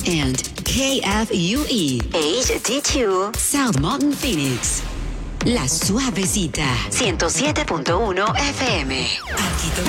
and KFUE HD2 South Mountain Phoenix. La Suavecita 107.1 FM. Aquí